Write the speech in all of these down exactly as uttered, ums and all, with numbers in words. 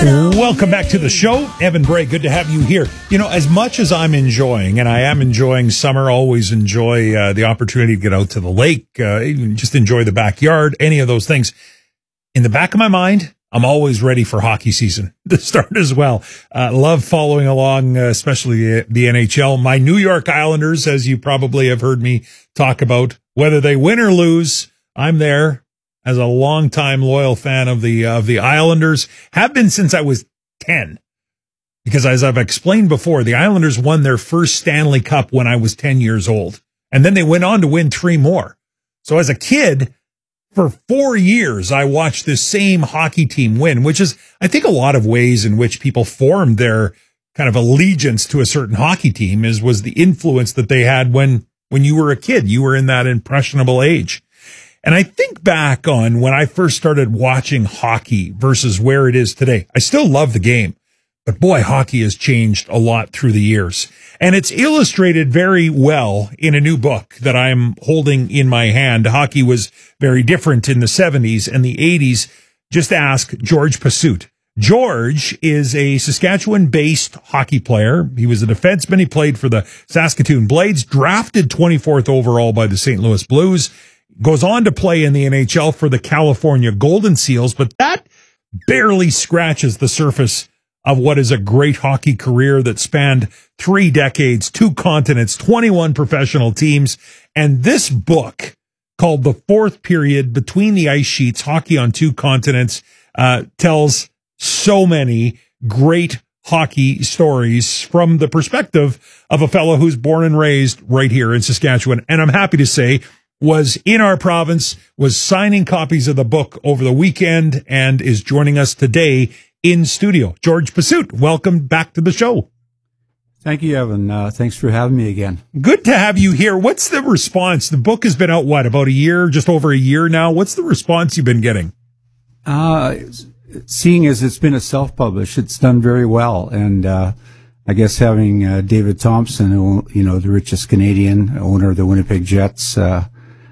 Welcome back to the show. Evan Bray, good to have you here. You know, as much as I'm enjoying, and I am enjoying summer, always enjoy uh, the opportunity to get out to the lake, uh, even just enjoy the backyard, any of those things. In the back of my mind, I'm always ready for hockey season to start as well. Uh, love following along, uh, especially the N H L. My New York Islanders, as you probably have heard me talk about, whether they win or lose, I'm there. As a longtime loyal fan of the of the Islanders, have been since I was ten. Because as I've explained before, the Islanders won their first Stanley Cup when I was ten years old. And then they went on to win three more. So as a kid, for four years, I watched this same hockey team win, which is, I think, a lot of ways in which people formed their kind of allegiance to a certain hockey team is was the influence that they had when when you were a kid. You were in that impressionable age. And I think back on when I first started watching hockey versus where it is today. I still love the game, but boy, hockey has changed a lot through the years. And it's illustrated very well in a new book that I'm holding in my hand. Hockey was very different in the seventies and the eighties. Just ask George Pursuit. George is a Saskatchewan-based hockey player. He was a defenseman. He played for the Saskatoon Blades, drafted twenty-fourth overall by the Saint Louis Blues. Goes on to play in the N H L for the California Golden Seals, but that barely scratches the surface of what is a great hockey career that spanned three decades, two continents, twenty-one professional teams. And this book, called The Fourth Period, Between the Ice Sheets, Hockey on Two Continents, uh, tells so many great hockey stories from the perspective of a fellow who's born and raised right here in Saskatchewan. And I'm happy to say was in our province, was signing copies of the book over the weekend, and is joining us today in studio. George Pursuit, welcome back to the show. Thank you, Evan. Uh, thanks for having me again. Good to have you here. What's the response? The book has been out, what, about a year, just over a year now? What's the response you've been getting? Uh, seeing as it's been a self-publish, it's done very well. And uh, I guess having uh, David Thompson, who, you know, the richest Canadian, owner of the Winnipeg Jets, uh,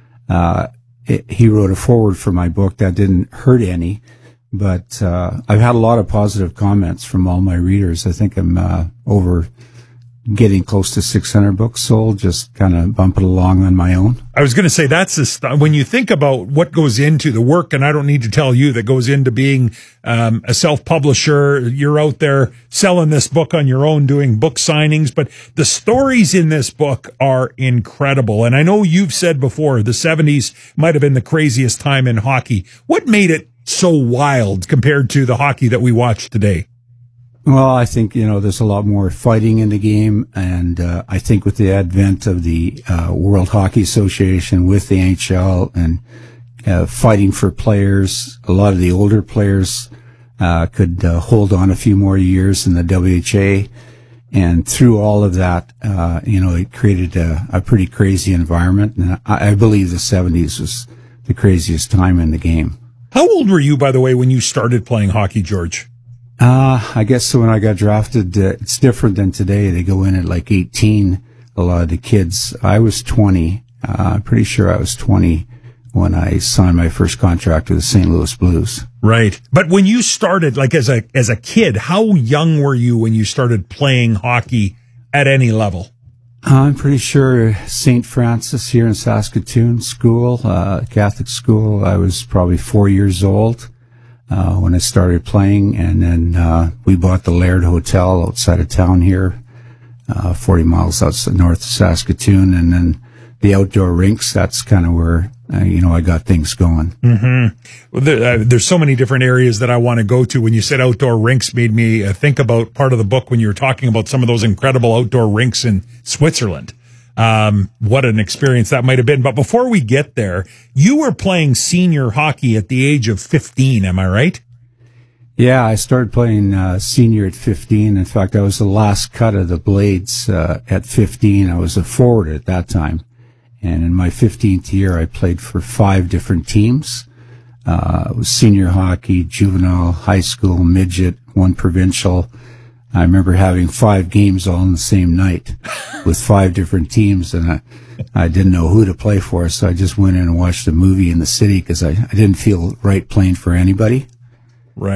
Uh, it, he wrote a foreword for my book that didn't hurt any, but, uh, I've had a lot of positive comments from all my readers. I think I'm, uh, over getting close to six hundred books sold, just kind of bumping along on my own. I was going to say that's the st- when you think about what goes into the work, and I don't need to tell you that goes into being um, a self-publisher. You're out there selling this book on your own, doing book signings, but the stories in this book are incredible. And I know you've said before the seventies might have been the craziest time in hockey. What made it so wild compared to the hockey that we watch today? Well, I think, you know, there's a lot more fighting in the game, and uh, I think with the advent of the uh, World Hockey Association with the N H L and uh, fighting for players, a lot of the older players uh, could uh, hold on a few more years in the W H A, and through all of that, uh, you know, it created a, a pretty crazy environment, and I, I believe the seventies was the craziest time in the game. How old were you, by the way, when you started playing hockey, George? Uh, I guess when I got drafted, uh, it's different than today. They go in at like eighteen, a lot of the kids. I was twenty. Uh, I'm pretty sure I was twenty when I signed my first contract with the Saint Louis Blues. Right. But when you started, like as a, as a kid, how young were you when you started playing hockey at any level? I'm pretty sure Saint Francis here in Saskatoon school, uh, Catholic school, I was probably four years old. Uh, when I started playing, and then, uh, we bought the Laird Hotel outside of town here, uh, forty miles outside north of Saskatoon, and then the outdoor rinks, that's kind of where, uh, you know, I got things going. Mm-hmm. Well, there, uh, there's so many different areas that I want to go to. When you said outdoor rinks, made me uh, think about part of the book when you were talking about some of those incredible outdoor rinks in Switzerland. Um, what an experience that might have been. But before we get there, you were playing senior hockey at the age of fifteen. Am I right? Yeah, I started playing, uh, senior at fifteen. In fact, I was the last cut of the Blades, uh, at fifteen. I was a forward at that time. And in my fifteenth year, I played for five different teams. Uh, it was senior hockey, juvenile, high school, midget, one provincial. I remember having five games all in the same night with five different teams, and I, I didn't know who to play for, so I just went in and watched a movie in the city because I, I didn't feel right playing for anybody. Right.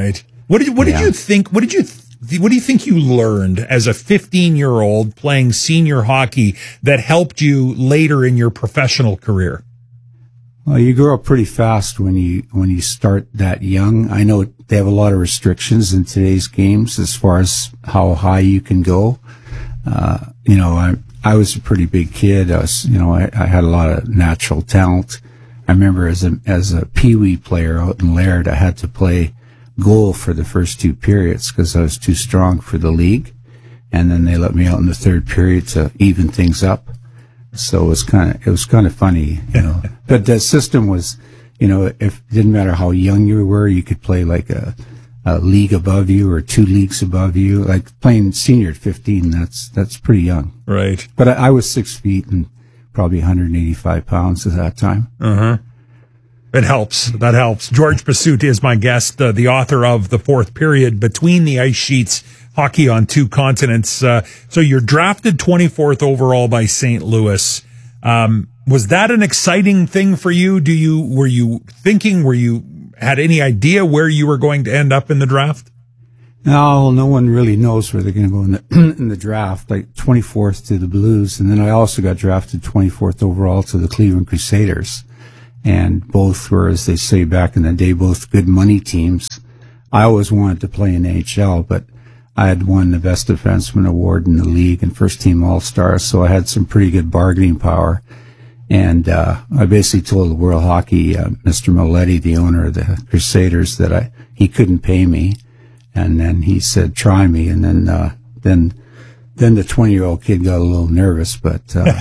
What did what yeah. did you think? What did you th- what do you think you learned as a fifteen year old playing senior hockey that helped you later in your professional career? Well, you grow up pretty fast when you when you start that young. I know they have a lot of restrictions in today's games as far as how high you can go. Uh, you know, I I was a pretty big kid. I was, you know, I, I had a lot of natural talent. I remember as a as a peewee player out in Laird, I had to play goal for the first two periods because I was too strong for the league, and then they let me out in the third period to even things up. So it was kind of, it was kind of funny, you know, but the system was, you know, if it didn't matter how young you were, you could play like a, a league above you or two leagues above you, like playing senior at fifteen. That's, that's pretty young. Right. But I, I was six feet and probably one hundred eighty-five pounds at that time. Uh-huh. It helps. That helps. George Pasuti is my guest, uh, the author of The Fourth Period, Between the Ice Sheets, Hockey on Two Continents. Uh, so you're drafted twenty-fourth overall by Saint Louis. Um, was that an exciting thing for you? Do you, were you thinking, were you, had any idea where you were going to end up in the draft? No, no one really knows where they're going to go in the, in the draft, like twenty-fourth to the Blues. And then I also got drafted twenty-fourth overall to the Cleveland Crusaders. And both were, as they say back in the day, both good money teams. I always wanted to play in the N H L, but I had won the best defenseman award in the league and first team all-star, so I had some pretty good bargaining power. And uh I basically told the World Hockey, uh, Mister Moletti, the owner of the Crusaders, that I he couldn't pay me. And then he said, try me. And then uh then then the twenty-year-old kid got a little nervous, but uh,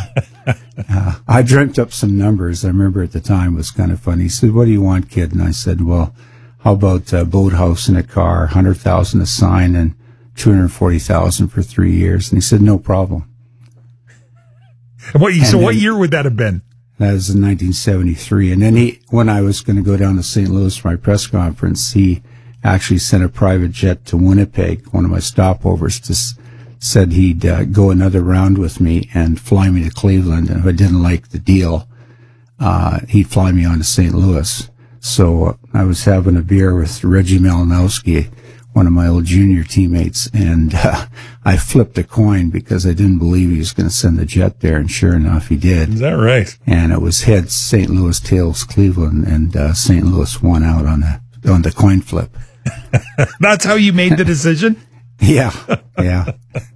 uh I dreamt up some numbers. I remember at the time it was kind of funny. He said, what do you want, kid? And I said, well, how about a boathouse and a car, one hundred thousand dollars a sign, and two hundred forty thousand dollars for three years. And he said, no problem. What, so what year would that have been? That was in nineteen seventy-three. And then he, when I was going to go down to Saint Louis for my press conference, he actually sent a private jet to Winnipeg, one of my stopovers, to s- said he'd uh, go another round with me and fly me to Cleveland. And if I didn't like the deal, uh, he'd fly me on to Saint Louis. So uh, I was having a beer with Reggie Malinowski, one of my old junior teammates, and uh, I flipped a coin because I didn't believe he was going to send the jet there, and sure enough, he did. Is that right? And it was heads Saint Louis, tails Cleveland, and uh, Saint Louis won out on the on the coin flip. That's how you made the decision? Yeah, yeah.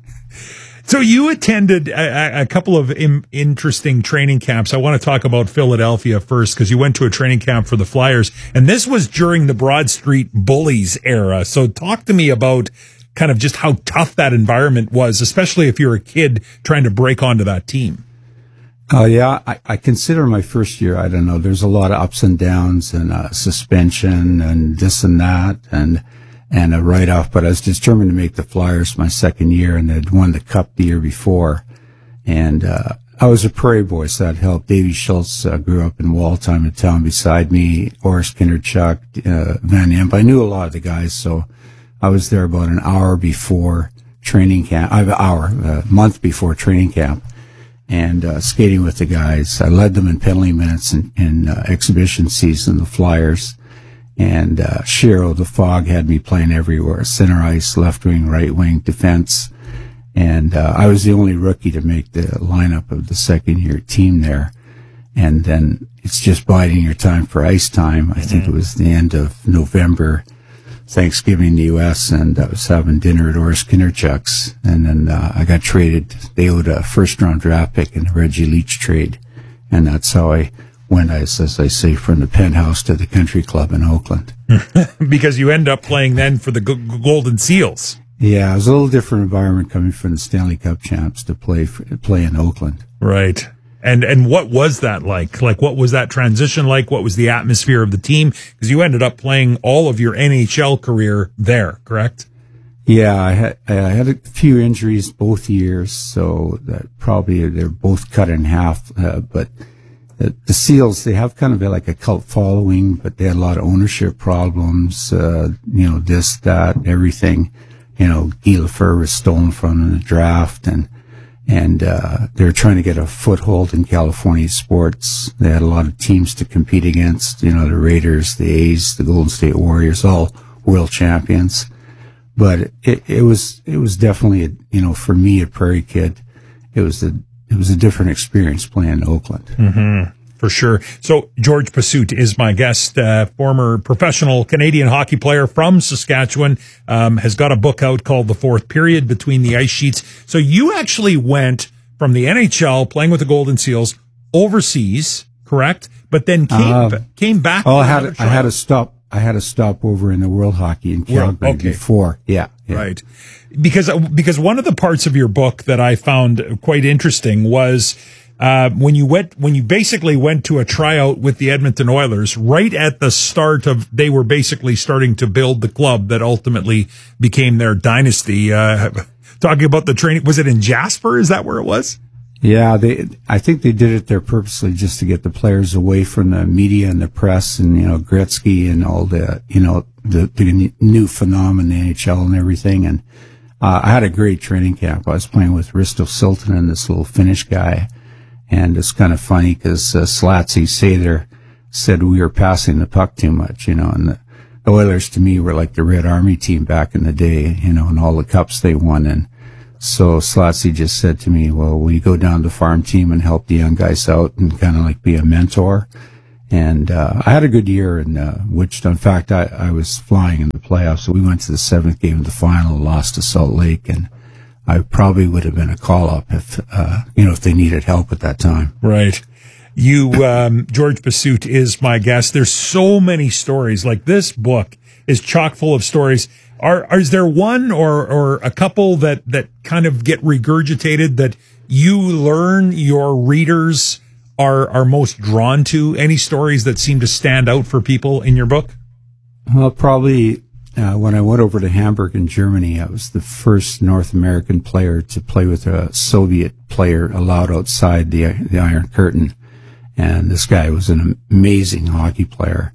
So you attended a, a couple of im- interesting training camps. I want to talk about Philadelphia first because you went to a training camp for the Flyers, and this was during the Broad Street Bullies era. So talk to me about kind of just how tough that environment was, especially if you're a kid trying to break onto that team. Oh, yeah. I, I consider my first year, I don't know, there's a lot of ups and downs and uh, suspension and this and that and and a write-off, but I was determined to make the Flyers my second year, and they'd won the Cup the year before. And uh I was a Prairie boy, so that helped. Davy Schultz uh, grew up in Waltham, a town beside me, Oris Kinderchuk, uh, Van Imp. I knew a lot of the guys, so I was there about an hour before training camp, uh, hour, a month before training camp, and uh skating with the guys. I led them in penalty minutes in, in uh, exhibition season, the Flyers. And uh Shiro, the Fog, had me playing everywhere, center ice, left wing, right wing, defense. And uh I was the only rookie to make the lineup of the second year team there. And then it's just biding your time for ice time. I think it was the end of November, Thanksgiving in the U S, and I was having dinner at Oris Kinderchuk's. And then uh, I got traded. They owed a first round draft pick in the Reggie Leach trade. And that's how I went, as, as I say, from the penthouse to the country club in Oakland. Because you end up playing then for the G- Golden Seals. Yeah, it was a little different environment coming from the Stanley Cup champs to play for, play in Oakland. Right. And and what was that like? Like, what was that transition like? What was the atmosphere of the team? Because you ended up playing all of your N H L career there, correct? Yeah, I had I had a few injuries both years, so that probably they're both cut in half. Uh, but the, the Seals, they have kind of a, like a cult following, but they had a lot of ownership problems. Uh, you know, this, that, everything. You know, Guy Lafleur was stolen from in the draft, and and uh they were trying to get a foothold in California sports. They had a lot of teams to compete against. You know, the Raiders, the A's, the Golden State Warriors, all world champions. But it, it was, it was definitely, a, you know, for me, a Prairie kid, it was a, it was a different experience playing in Oakland. Mm-hmm. For sure. So George Pursuit is my guest, uh, former professional Canadian hockey player from Saskatchewan, um, has got a book out called The Fourth Period, Between the Ice Sheets. So you actually went from the N H L playing with the Golden Seals overseas, correct? But then came, uh, came back. Oh, I had, I had to stop. I had a stopover in the World Hockey in Calgary okay. before. Yeah, yeah. Right. Because, because one of the parts of your book that I found quite interesting was, uh, when you went, when you basically went to a tryout with the Edmonton Oilers right at the start of, they were basically starting to build the club that ultimately became their dynasty. Uh, talking about the training, was it in Jasper? Is that where it was? Yeah, they. I think they did it there purposely just to get the players away from the media and the press and, you know, Gretzky and all the, you know, the, the new phenomenon, the N H L and everything. And uh, I had a great training camp. I was playing with Risto Siltanen, this little Finnish guy. And it's kind of funny because uh, Slatsy Sather said we were passing the puck too much, you know, and the, the Oilers to me were like the Red Army team back in the day, you know, and all the cups they won. And so Slatsy just said to me, well, will you go down to the farm team and help the young guys out and kind of like be a mentor? And uh, I had a good year in uh, Wichita. In fact, I, I was flying in the playoffs. So we went to the seventh game of the final, lost to Salt Lake, and I probably would have been a call-up if, uh, you know, if they needed help at that time. Right. You, um, George Pursuit is my guest. There's so many stories. Like this book is chock full of stories. Are, are, is there one or, or a couple that, that kind of get regurgitated that you learn your readers are, are most drawn to? Any stories that seem to stand out for people in your book? Well, probably, uh, when I went over to Hamburg in Germany, I was the first North American player to play with a Soviet player allowed outside the, the Iron Curtain. And this guy was an amazing hockey player.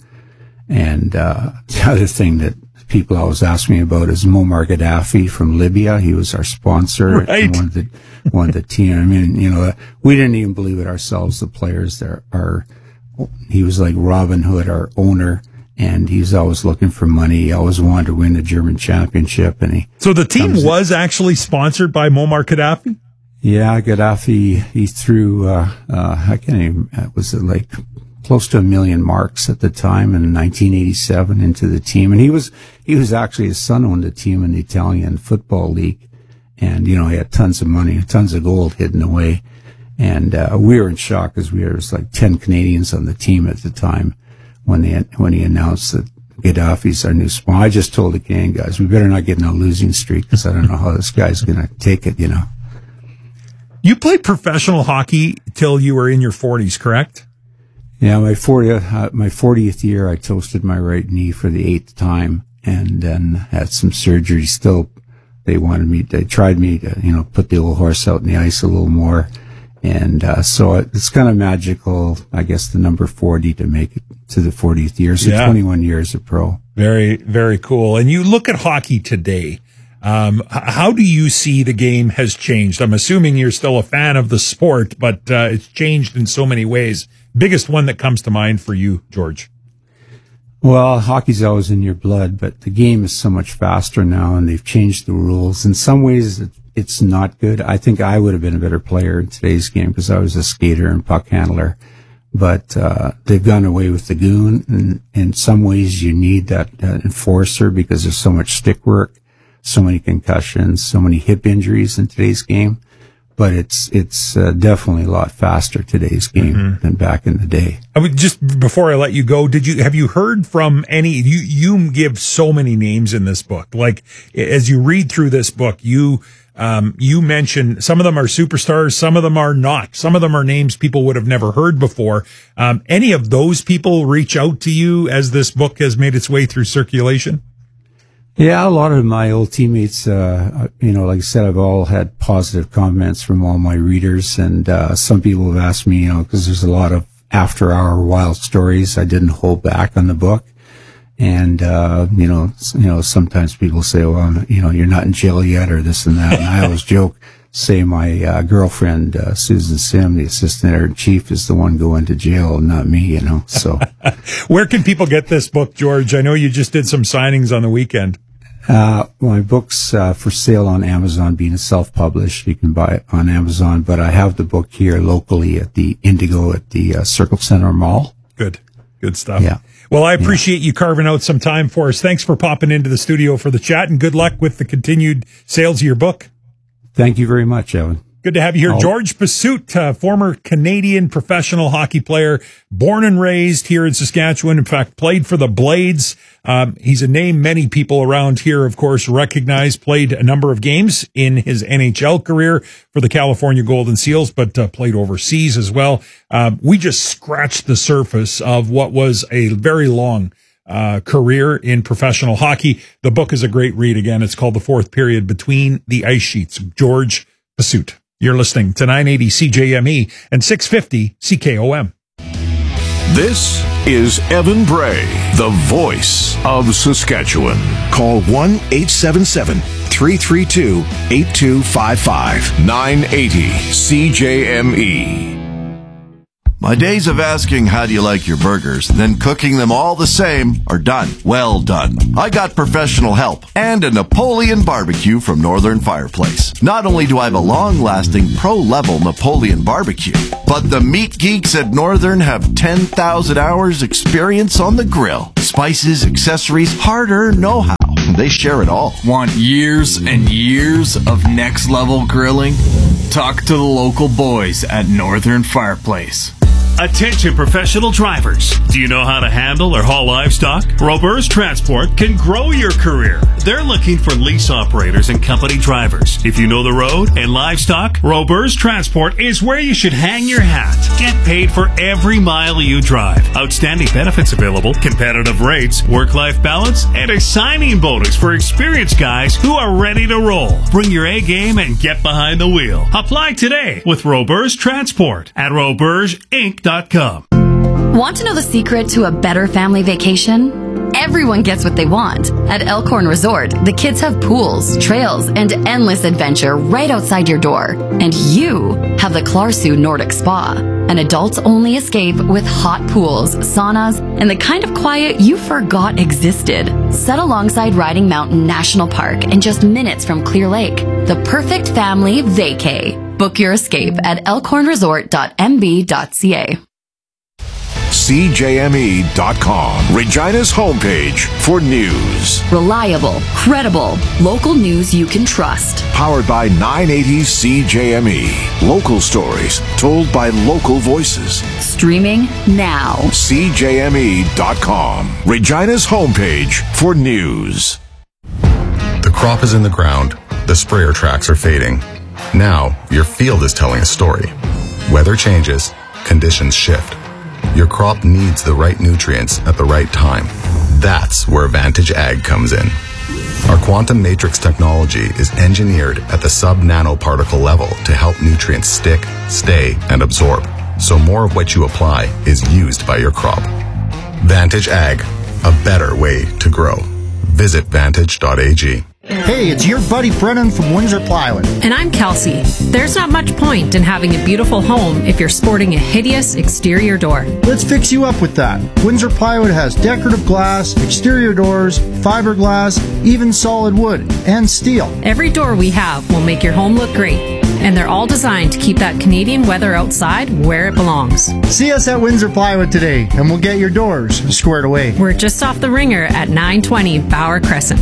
And, uh, the other thing that people always ask me about is Muammar Gaddafi from Libya. He was our sponsor. Right. And one of the, one of the team. I mean, you know, we didn't even believe it ourselves, the players there are, he was like Robin Hood, our owner, and he's always looking for money. He always wanted to win the German championship. And he, so the team was in, actually sponsored by Muammar Gaddafi? Yeah, Gaddafi, he threw, uh, uh, I can't even, was it like close to a million marks at the time in nineteen eighty-seven into the team. And he was, he was actually, his son owned a team in the Italian Football League. And, you know, he had tons of money, tons of gold hidden away. And, uh, we were in shock because we were, it was like ten Canadians on the team at the time when they, when he announced that Gaddafi's our new sponsor. I just told the Canadian guys, we better not get in a losing streak because I don't know how this guy's going to take it, you know. You played professional hockey till you were in your forties, correct? Yeah, my fortieth, uh, my fortieth year, I toasted my right knee for the eighth time, and then had some surgery. Still, they wanted me, they tried me to, you know, put the old horse out in the ice a little more, and uh, so it's kind of magical. I guess the number forty to make it to the fortieth year. So yeah. twenty-one years of pro. Very, very cool. And you look at hockey today. Um, how do you see the game has changed? I'm assuming you're still a fan of the sport, but uh, it's changed in so many ways. Biggest one that comes to mind for you, George? Well, hockey's always in your blood, but the game is so much faster now, and they've changed the rules. In some ways, it's not good. I think I would have been a better player in today's game because I was a skater and puck handler. But uh they've gone away with the goon, and in some ways you need that uh, enforcer because there's so much stick work. So many concussions, so many hip injuries in today's game, but it's it's uh, definitely a lot faster today's game mm-hmm. than back in the day. I would just before I let you go, did you have you heard from any? You you give so many names in this book. Like as you read through this book, you um you mention some of them are superstars, some of them are not, some of them are names people would have never heard before. Um, any of those people reach out to you as this book has made its way through circulation? Yeah, a lot of my old teammates, uh, you know, like I said, I've all had positive comments from all my readers. And, uh, some people have asked me, you know, cause there's a lot of after hour wild stories. I didn't hold back on the book. And, uh, you know, you know, sometimes people say, well, you know, you're not in jail yet or this and that. And I always joke, say my uh, girlfriend, uh, Susan Sim, the assistant editor-in-chief, is the one going to jail, not me, you know, so. Where can people get this book, George? I know you just did some signings on the weekend. Uh, my book's uh, for sale on Amazon, being self-published. You can buy it on Amazon, but I have the book here locally at the Indigo at the uh, Circle Center Mall. Good. Good stuff. Yeah. Well, I appreciate yeah. you carving out some time for us. Thanks for popping into the studio for the chat, and good luck with the continued sales of your book. Thank you very much, Evan. Good to have you here. I'll- George Pasutt, uh, former Canadian professional hockey player, born and raised here in Saskatchewan. In fact, played for the Blades. Um, he's a name many people around here, of course, recognize. Played a number of games in his N H L career for the California Golden Seals, but uh, played overseas as well. Uh, we just scratched the surface of what was a very long uh, career in professional hockey. The book is a great read. Again, it's called The Fourth Period Between the Ice Sheets. George Pasutt. You're listening to nine eighty C J M E and six fifty C K O M. This is Evan Bray, the voice of Saskatchewan. Call one eight seven seven, three three two, eight two five five. nine eighty C J M E. My days of asking how do you like your burgers, then cooking them all the same are done. Well done. I got professional help and a Napoleon barbecue from Northern Fireplace. Not only do I have a long-lasting pro-level Napoleon barbecue, but the meat geeks at Northern have ten thousand hours experience on the grill. Spices, accessories, hard-earned know-how. They share it all. Want years and years of next-level grilling? Talk to the local boys at Northern Fireplace. Attention professional drivers. Do you know how to handle or haul livestock? Robers Transport can grow your career. They're looking for lease operators and company drivers. If you know the road and livestock, Robers Transport is where you should hang your hat. Get paid for every mile you drive. Outstanding benefits available, competitive rates, work-life balance, and a signing bonus for experienced guys who are ready to roll. Bring your A game and get behind the wheel. Apply today with Robers Transport at robers inc dot com. Want to know the secret to a better family vacation? Everyone gets what they want. At Elkhorn Resort, the kids have pools, trails, and endless adventure right outside your door. And you have the Clarsu Nordic Spa, an adults-only escape with hot pools, saunas, and the kind of quiet you forgot existed. Set alongside Riding Mountain National Park and just minutes from Clear Lake. The perfect family vacay. Book your escape at elkhorn resort dot m b dot c a. C J M E dot com, Regina's homepage for news. Reliable, credible, local news you can trust. Powered by nine eighty C J M E. Local stories told by local voices. Streaming now. C J M E dot com, Regina's homepage for news. The crop is in the ground. The sprayer tracks are fading. Now, your field is telling a story. Weather changes, conditions shift. Your crop needs the right nutrients at the right time. That's where Vantage Ag comes in. Our quantum matrix technology is engineered at the sub-nanoparticle level to help nutrients stick, stay, and absorb, so more of what you apply is used by your crop. Vantage Ag, a better way to grow. Visit vantage dot a g. Hey, it's your buddy Brennan from Windsor Plywood. And I'm Kelsey. There's not much point in having a beautiful home if you're sporting a hideous exterior door. Let's fix you up with that. Windsor Plywood has decorative glass, exterior doors, fiberglass, even solid wood, and steel. Every door we have will make your home look great. And they're all designed to keep that Canadian weather outside where it belongs. See us at Windsor Plywood today, and we'll get your doors squared away. We're just off the ringer at nine twenty Bauer Crescent.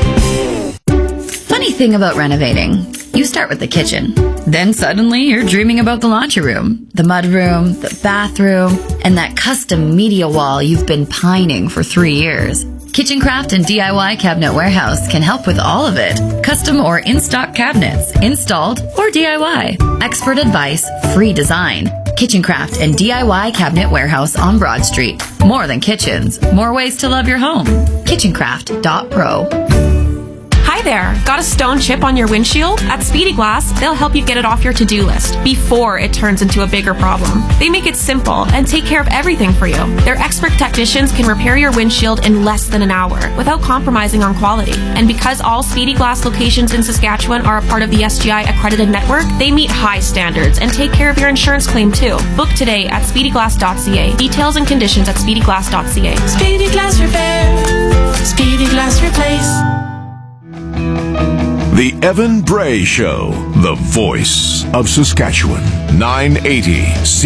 Funny thing about renovating, you start with the kitchen. Then suddenly you're dreaming about the laundry room, the mud room, the bathroom, and that custom media wall you've been pining for three years. Kitchen Craft and D I Y Cabinet Warehouse can help with all of it. Custom or in-stock cabinets, installed or D I Y. Expert advice, free design. Kitchen Craft and D I Y Cabinet Warehouse on Broad Street. More than kitchens, more ways to love your home. kitchen craft dot pro. Hi there. Got a stone chip on your windshield? At Speedy Glass, they'll help you get it off your to-do list before it turns into a bigger problem. They make it simple and take care of everything for you. Their expert technicians can repair your windshield in less than an hour without compromising on quality. And because all Speedy Glass locations in Saskatchewan are a part of the S G I accredited network, they meet high standards and take care of your insurance claim too. Book today at speedy glass dot c a. Details and conditions at speedy glass dot c a. Speedy Glass Repair. Speedy Glass Replace. The Evan Bray Show, the voice of Saskatchewan. nine eighty C